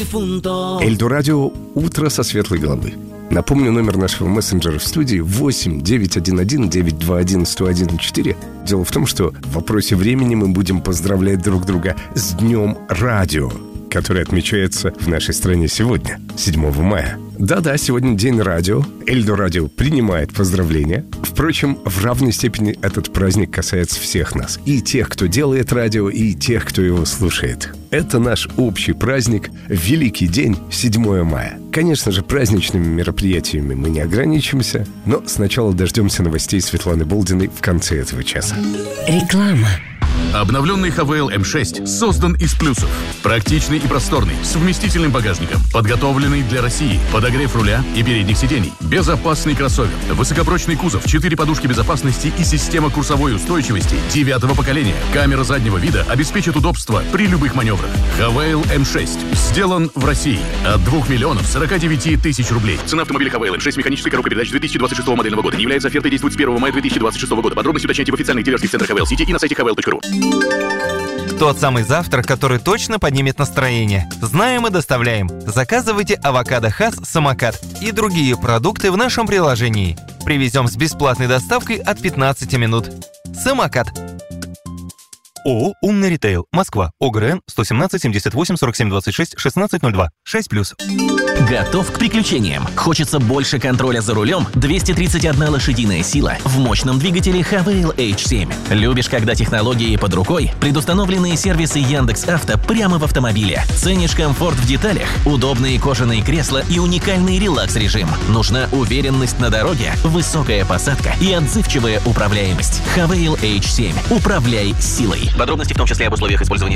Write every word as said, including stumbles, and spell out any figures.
Эльдо Радио «Утро со светлой головой». Напомню, номер нашего мессенджера в студии восемь девятьсот одиннадцать девятьсот двадцать один сто один четыре. Дело в том, что в вопросе времени мы будем поздравлять друг друга с Днем Радио, который отмечается в нашей стране сегодня, седьмого мая. Да-да, сегодня День радио. Эльдо Радио принимает поздравления. Впрочем, в равной степени этот праздник касается всех нас. И тех, кто делает радио, и тех, кто его слушает. Это наш общий праздник, великий день, седьмого мая. Конечно же, праздничными мероприятиями мы не ограничимся, но сначала дождемся новостей Светланы Болдиной в конце этого часа. Реклама. Обновленный ха вэ эл эм шесть создан из плюсов. Практичный и просторный, с вместительным багажником, подготовленный для России, подогрев руля и передних сидений, безопасный кроссовер, высокопрочный кузов, четыре подушки безопасности и система курсовой устойчивости девятого поколения. Камера заднего вида обеспечит удобство при любых маневрах. ха вэ эл эм шесть сделан в России от двух миллионов сорока девяти тысяч рублей. Цена автомобиля ха вэ эл эм шесть механической коробкой передач две тысячи двадцать шестого модельного года. Не является офертой, действует с первого мая две тысячи двадцать шестого года. Подробности уточняйте в официальных дилерских центрах ха вэ эл сити и на сайте ха вэ эл точка ру. Тот самый завтрак, который точно поднимет настроение. Знаем и доставляем. Заказывайте авокадо Хас Самокат и другие продукты в нашем приложении. Привезем с бесплатной доставкой от пятнадцати минут. Самокат. ООО «Умный ритейл», Москва, ОГРН сто семнадцать семьдесят восемь сорок семь двадцать шесть шестнадцать ноль два, шесть плюс. Готов к приключениям? Хочется больше контроля за рулем? двести тридцать одна лошадиная сила в мощном двигателе ха вэ эл эйч семь. Любишь, когда технологии под рукой? Предустановленные сервисы Яндекс.Авто прямо в автомобиле. Ценишь комфорт в деталях? Удобные кожаные кресла и уникальный релакс-режим. Нужна уверенность на дороге, высокая посадка и отзывчивая управляемость. ха вэ эл эйч семь. Управляй силой. Подробности, в том числе об условиях использования